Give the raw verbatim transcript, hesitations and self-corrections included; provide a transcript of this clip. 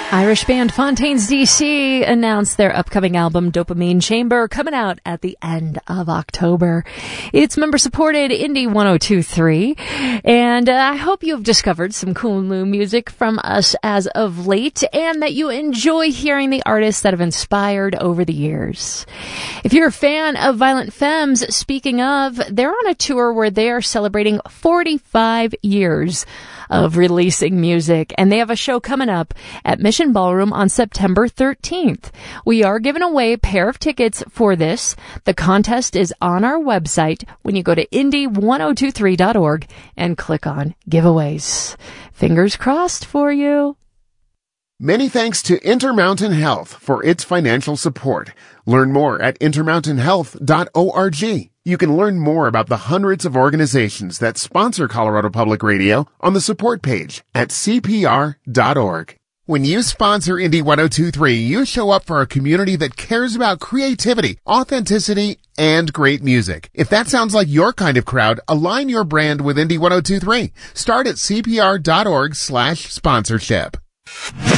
Irish band Fontaines D C announced their upcoming album Dopamine Chamber, coming out at the end of October. It's member-supported Indie one oh two point three, and uh, I hope you've discovered some cool new music from us as of late, and that you enjoy hearing the artists that have inspired over the years. If you're a fan of Violent Femmes, speaking of, they're on a tour where they are celebrating forty-five years of releasing music, and they have a show coming up at Mission Ballroom on September thirteenth. We are giving away a pair of tickets for this. The contest is on our website when you go to indie one oh two three dot org and click on giveaways. Fingers crossed for you. Many thanks to Intermountain Health for its financial support. Learn more at intermountain health dot org. You can learn more about the hundreds of organizations that sponsor Colorado Public Radio on the support page at c p r dot org. When you sponsor Indie one oh two point three, you show up for a community that cares about creativity, authenticity, and great music. If that sounds like your kind of crowd, align your brand with Indie one oh two point three. Start at c p r dot org slash sponsorship.